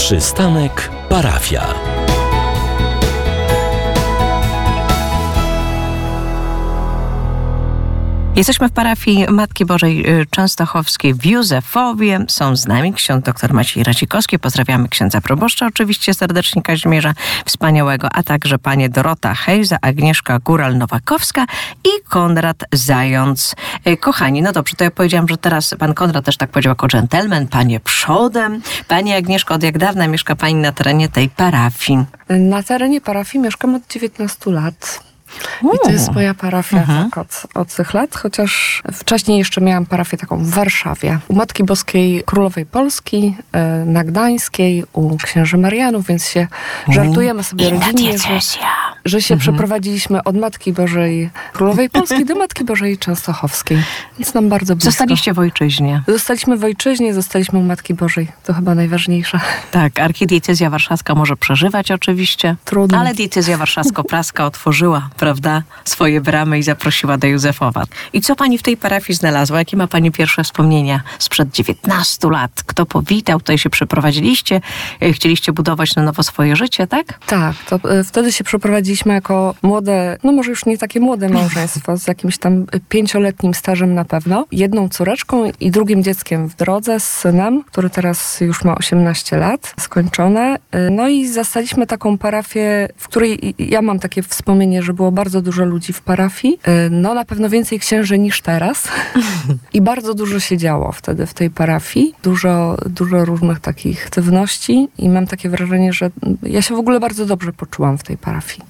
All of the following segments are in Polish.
Przystanek parafia. Jesteśmy w parafii Matki Bożej Częstochowskiej w Józefowie. Są z nami ksiądz dr Maciej Racikowski. Pozdrawiamy księdza proboszcza, oczywiście serdecznie Kazimierza Wspaniałego, a także panie Dorota Hejza, Agnieszka Góral-Nowakowska i Konrad Zając. Kochani, no dobrze, to ja powiedziałam, że teraz pan Konrad też tak powiedział jako dżentelmen, panie przodem. Pani Agnieszko, od jak dawna mieszka pani na terenie tej parafii? Na terenie parafii mieszkam od 19 lat. I to jest moja parafia tak od tych lat, chociaż wcześniej jeszcze miałam parafię taką w Warszawie. U Matki Boskiej Królowej Polski, na Gdańskiej, u księży Marianów, więc się żartujemy sobie rodzinnie, że się przeprowadziliśmy od Matki Bożej Królowej Polski do Matki Bożej Częstochowskiej. Więc nam bardzo blisko. Zostaliście w ojczyźnie. Zostaliśmy w ojczyźnie, zostaliśmy u Matki Bożej. To chyba najważniejsze. Tak, archidiecezja warszawska może przeżywać oczywiście. Trudno. Ale diecezja warszawsko-praska otworzyła, prawda, swoje bramy i zaprosiła do Józefowa. I co pani w tej parafii znalazła? Jakie ma pani pierwsze wspomnienia sprzed 19 lat? Kto powitał? Tutaj się przeprowadziliście? Chcieliście budować na nowo swoje życie, tak? Tak, to wtedy się przeprowadziliśmy jako młode, no może już nie takie młode małżeństwo, z jakimś tam 5-letnim stażem na pewno. Jedną córeczką i drugim dzieckiem w drodze, z synem, który teraz już ma 18 lat, skończone. No i zastaliśmy taką parafię, w której ja mam takie wspomnienie, że było bardzo dużo ludzi w parafii. No na pewno więcej księży niż teraz. I bardzo dużo się działo wtedy w tej parafii. Dużo różnych takich aktywności i mam takie wrażenie, że ja się w ogóle bardzo dobrze poczułam w tej parafii.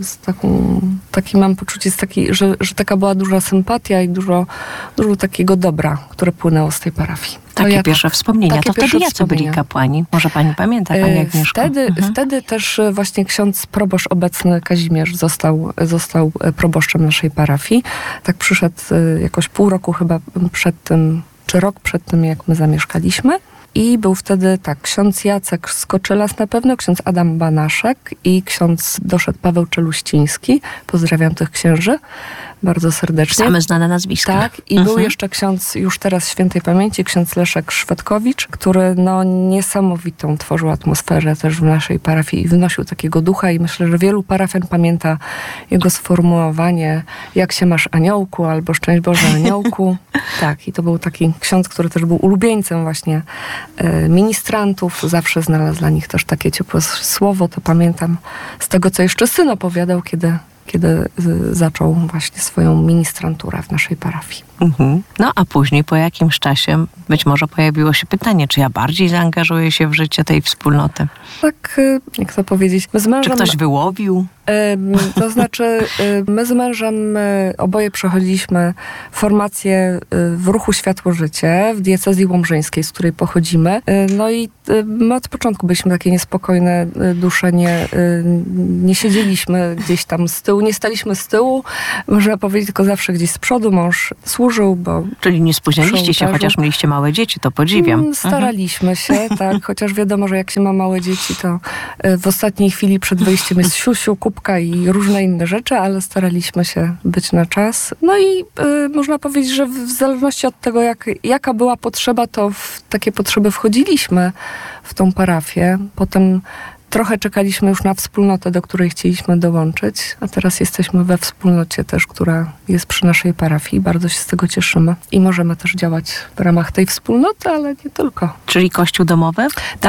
Taki mam poczucie, że taka była duża sympatia i dużo takiego dobra, które płynęło z tej parafii. Takie pierwsze wspomnienia. To wtedy jacy byli kapłani? Może pani pamięta, pani Agnieszko? Wtedy też właśnie ksiądz proboszcz obecny Kazimierz został proboszczem naszej parafii. Tak przyszedł jakoś pół roku chyba przed tym, czy rok przed tym, jak my zamieszkaliśmy. I był wtedy ksiądz Jacek Skoczylas na pewno, ksiądz Adam Banaszek i ksiądz doszedł Paweł Czeluściński. Pozdrawiam tych księży bardzo serdecznie. Same znane nazwiska. Tak, i był jeszcze ksiądz, już teraz świętej pamięci, ksiądz Leszek Szwedkowicz, który niesamowitą tworzył atmosferę też w naszej parafii i wnosił takiego ducha i myślę, że wielu parafian pamięta jego sformułowanie jak się masz aniołku albo szczęść Boże aniołku. Tak, i to był taki ksiądz, który też był ulubieńcem właśnie ministrantów, zawsze znalazł dla nich też takie ciepłe słowo, to pamiętam z tego, co jeszcze syn opowiadał, kiedy zaczął właśnie swoją ministranturę w naszej parafii. No a później po jakimś czasie być może pojawiło się pytanie, czy ja bardziej zaangażuję się w życie tej wspólnoty? Tak, jak to powiedzieć, my z mężem... Czy ktoś wyłowił? To znaczy, my z mężem oboje przechodziliśmy formację w ruchu Światło Życie w diecezji łomżyńskiej, z której pochodzimy. No i my od początku byliśmy takie niespokojne dusze, nie siedzieliśmy gdzieś tam z tyłu, nie staliśmy z tyłu, można powiedzieć, tylko zawsze gdzieś z przodu. Mąż służył, bo... Czyli nie spóźnialiście się, chociaż mieliście małe dzieci, to podziwiam. Staraliśmy się, tak, chociaż wiadomo, że jak się ma małe dzieci, to w ostatniej chwili przed wyjściem jest siusiu, kubka i różne inne rzeczy, ale staraliśmy się być na czas. No i można powiedzieć, że w zależności od tego, jaka była potrzeba, to w takie potrzeby wchodziliśmy w tą parafię. Potem trochę czekaliśmy już na wspólnotę, do której chcieliśmy dołączyć, a teraz jesteśmy we wspólnocie też, która jest przy naszej parafii. Bardzo się z tego cieszymy i możemy też działać w ramach tej wspólnoty, ale nie tylko. Czyli kościół domowy?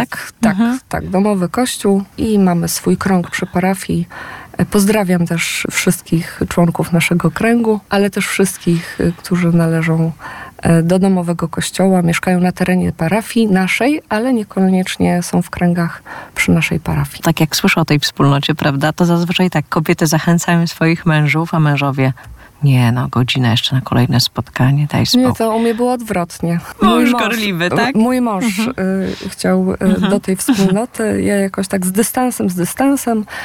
Tak, domowy kościół i mamy swój krąg przy parafii. Pozdrawiam też wszystkich członków naszego kręgu, ale też wszystkich, którzy należą do domowego kościoła, mieszkają na terenie parafii naszej, ale niekoniecznie są w kręgach przy naszej parafii. Tak jak słyszę o tej wspólnocie, prawda, to zazwyczaj tak kobiety zachęcają swoich mężów, a mężowie godzina jeszcze na kolejne spotkanie, daj spokój. Nie, to u mnie było odwrotnie. Mąż gorliwy, tak? Mój mąż chciał do tej wspólnoty, ja jakoś tak z dystansem.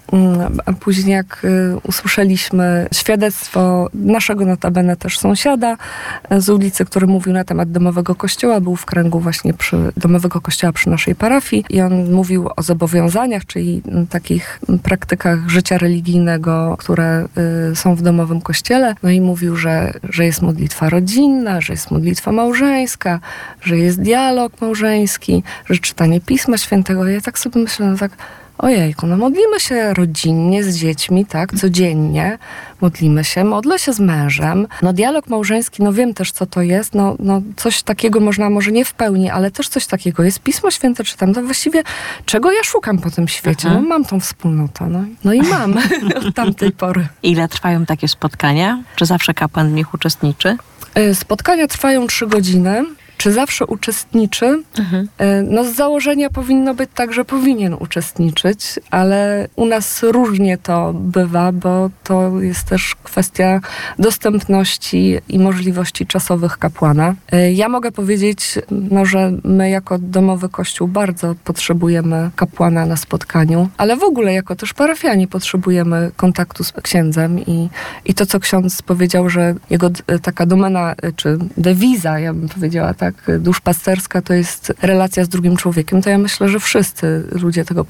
A później jak usłyszeliśmy świadectwo naszego notabene też sąsiada z ulicy, który mówił na temat domowego kościoła, był w kręgu właśnie domowego kościoła przy naszej parafii i on mówił o zobowiązaniach, czyli takich praktykach życia religijnego, które są w domowym kościele. No i mówił, że jest modlitwa rodzinna, że jest modlitwa małżeńska, że jest dialog małżeński, że czytanie Pisma Świętego. Ja tak sobie myślę, no tak, ojejku, no modlimy się rodzinnie z dziećmi, tak, codziennie. Modlę się z mężem. No dialog małżeński, no wiem też, co to jest. No coś takiego można, może nie w pełni, ale też coś takiego jest. Pismo Święte czytam. To właściwie czego ja szukam po tym świecie? No mam tą wspólnotę. No i mam od tamtej pory. Ile trwają takie spotkania? Czy zawsze kapłan w nich uczestniczy? Spotkania trwają 3 godziny. Czy zawsze uczestniczy? No z założenia powinno być tak, że powinien uczestniczyć, ale u nas różnie to bywa, bo to jest też kwestia dostępności i możliwości czasowych kapłana. Ja mogę powiedzieć, że my jako domowy kościół bardzo potrzebujemy kapłana na spotkaniu, ale w ogóle jako też parafianie potrzebujemy kontaktu z księdzem i to, co ksiądz powiedział, że jego taka domena, czy dewiza, ja bym powiedziała tak, duszpasterska, to jest relacja z drugim człowiekiem, to ja myślę, że wszyscy ludzie tego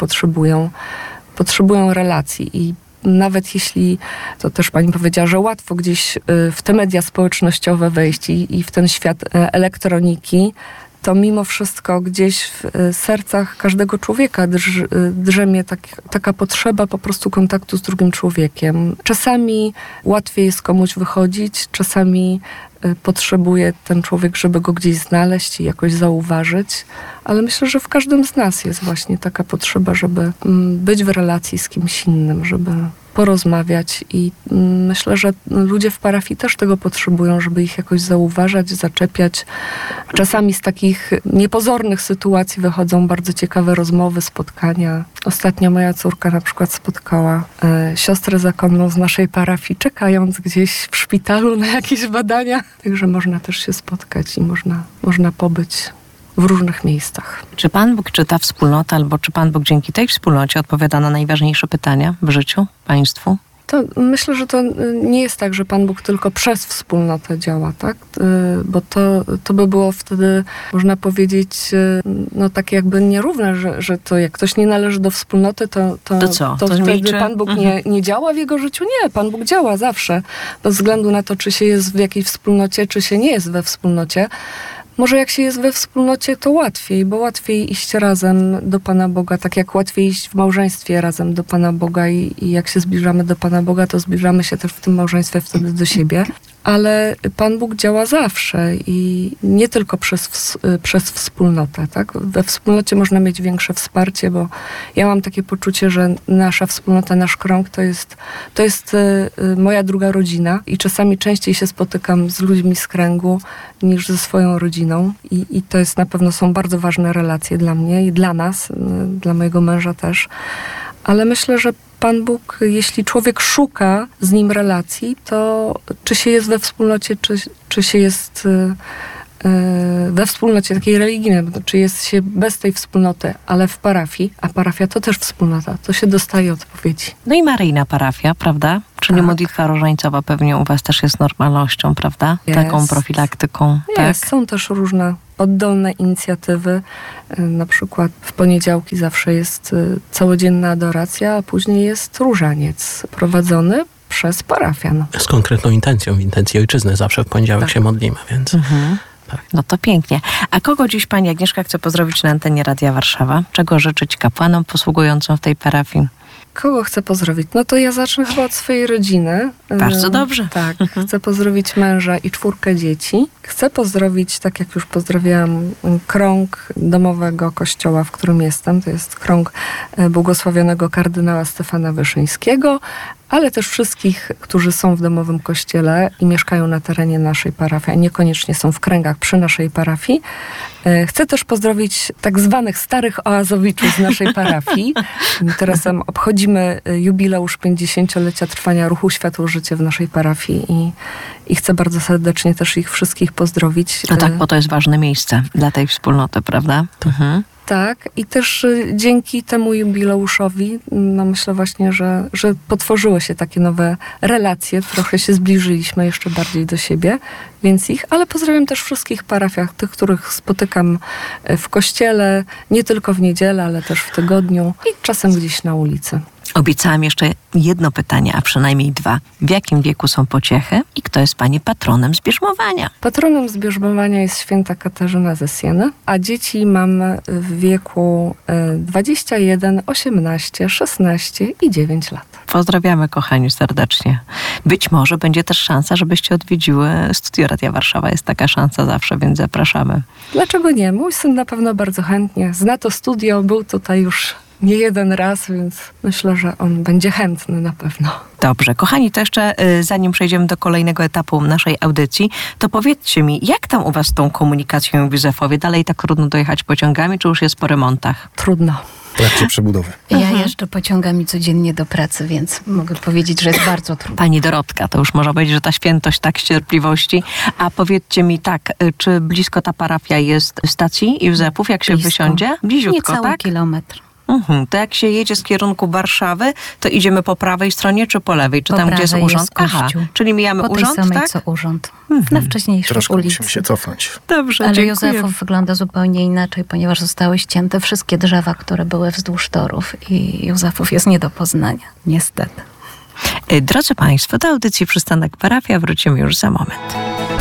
potrzebują relacji i nawet jeśli, to też pani powiedziała, że łatwo gdzieś w te media społecznościowe wejść i w ten świat elektroniki, to mimo wszystko gdzieś w sercach każdego człowieka drzemie taka potrzeba po prostu kontaktu z drugim człowiekiem. Czasami łatwiej jest komuś wychodzić, czasami potrzebuje ten człowiek, żeby go gdzieś znaleźć i jakoś zauważyć, ale myślę, że w każdym z nas jest właśnie taka potrzeba, żeby być w relacji z kimś innym, żeby porozmawiać i myślę, że ludzie w parafii też tego potrzebują, żeby ich jakoś zauważać, zaczepiać. Czasami z takich niepozornych sytuacji wychodzą bardzo ciekawe rozmowy, spotkania. Ostatnio moja córka na przykład spotkała siostrę zakonną z naszej parafii, czekając gdzieś w szpitalu na jakieś badania. Także można też się spotkać i można pobyć w różnych miejscach. Czy Pan Bóg, czy ta wspólnota, albo czy Pan Bóg dzięki tej wspólnocie odpowiada na najważniejsze pytania w życiu państwu? To myślę, że to nie jest tak, że Pan Bóg tylko przez wspólnotę działa, tak? Bo to by było wtedy, można powiedzieć, no takie jakby nierówne, że to jak ktoś nie należy do wspólnoty, to co? To wtedy milczy? Pan Bóg nie działa w jego życiu? Nie, Pan Bóg działa zawsze. Bez względu na to, czy się jest w jakiej wspólnocie, czy się nie jest we wspólnocie. Może jak się jest we wspólnocie, to łatwiej, bo łatwiej iść razem do Pana Boga, tak jak łatwiej iść w małżeństwie razem do Pana Boga i jak się zbliżamy do Pana Boga, to zbliżamy się też w tym małżeństwie wtedy do siebie. Ale Pan Bóg działa zawsze i nie tylko przez wspólnotę, tak? We wspólnocie można mieć większe wsparcie, bo ja mam takie poczucie, że nasza wspólnota, nasz krąg to jest moja druga rodzina i czasami częściej się spotykam z ludźmi z kręgu niż ze swoją rodziną i to jest na pewno są bardzo ważne relacje dla mnie i dla nas, dla mojego męża też. Ale myślę, że Pan Bóg, jeśli człowiek szuka z nim relacji, to czy się jest we wspólnocie, czy się jest we wspólnocie takiej religijnej, czy jest się bez tej wspólnoty, ale w parafii, a parafia to też wspólnota, to się dostaje odpowiedzi. No i maryjna parafia, prawda? Czyli tak. Modlitwa różańcowa pewnie u was też jest normalnością, prawda? Jest. Taką profilaktyką. Jest. Tak? Są też różne oddolne inicjatywy. Na przykład w poniedziałki zawsze jest całodzienna adoracja, a później jest różaniec prowadzony przez parafian. Z konkretną intencją, w intencji ojczyzny zawsze w poniedziałek się modlimy, więc... Tak. No to pięknie. A kogo dziś pani Agnieszka chce pozdrowić na antenie Radia Warszawa? Czego życzyć kapłanom posługującym w tej parafii? Kogo chcę pozdrowić? No to ja zacznę chyba od swojej rodziny. Bardzo dobrze. Tak. Chcę pozdrowić męża i 4 dzieci. Chcę pozdrowić, tak jak już pozdrawiałam, krąg domowego kościoła, w którym jestem. To jest krąg błogosławionego kardynała Stefana Wyszyńskiego, ale też wszystkich, którzy są w domowym kościele i mieszkają na terenie naszej parafii, a niekoniecznie są w kręgach przy naszej parafii. Chcę też pozdrowić tak zwanych starych oazowiczów z naszej parafii. Teraz obchodzimy jubileusz 50-lecia trwania ruchu Światło Życie w naszej parafii i chcę bardzo serdecznie też ich wszystkich pozdrowić. No tak, bo to jest ważne miejsce dla tej wspólnoty, prawda? Tak, i też dzięki temu jubileuszowi, no myślę właśnie, że potworzyły się takie nowe relacje, trochę się zbliżyliśmy jeszcze bardziej do siebie, więc ale pozdrawiam też wszystkich parafiach, tych, których spotykam w kościele, nie tylko w niedzielę, ale też w tygodniu i czasem gdzieś na ulicy. Obiecałam jeszcze jedno pytanie, a przynajmniej dwa. W jakim wieku są pociechy i kto jest pani patronem zbierzmowania? Patronem zbierzmowania jest święta Katarzyna ze Sieny, a dzieci mam w wieku 21, 18, 16 i 9 lat. Pozdrawiamy, kochani, serdecznie. Być może będzie też szansa, żebyście odwiedziły Studio Radia Warszawa. Jest taka szansa zawsze, więc zapraszamy. Dlaczego nie? Mój syn na pewno bardzo chętnie zna to studio, był tutaj już nie jeden raz, więc myślę, że on będzie chętny na pewno. Dobrze, kochani, to jeszcze zanim przejdziemy do kolejnego etapu naszej audycji, to powiedzcie mi, jak tam u was z tą komunikacją w Józefowie? Dalej tak trudno dojechać pociągami, czy już jest po remontach? Trudno. W trakcie przebudowy. Ja jeżdżę pociągami codziennie do pracy, więc mogę powiedzieć, że jest bardzo trudno. Pani Dorotka, to już można powiedzieć, że ta świętość, tak, cierpliwości. A powiedzcie mi tak, czy blisko ta parafia jest stacji Józefów, jak się wysiądzie? Bliziutko, Niecały tak? kilometr. To jak się jedzie z kierunku Warszawy, to idziemy po prawej stronie czy po lewej? Czy Po tam, gdzie jest prawej urząd? jest kościół. Czyli mijamy Po tej urząd, samej tak? co urząd. Na wcześniejszej Troszkę ulicy. musimy się cofnąć. Dobrze, Ale dziękuję. Józefów wygląda zupełnie inaczej, ponieważ zostały ścięte wszystkie drzewa, które były wzdłuż torów i Józefów jest nie do poznania, niestety. Drodzy Państwo, do audycji Przystanek Parafia wrócimy już za moment.